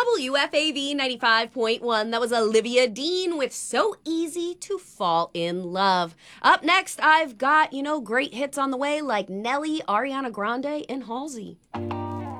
WFAV 95.1. That was Olivia Dean with So Easy to Fall in Love. Up next, I've got, great hits on the way like Nelly, Ariana Grande, and Halsey.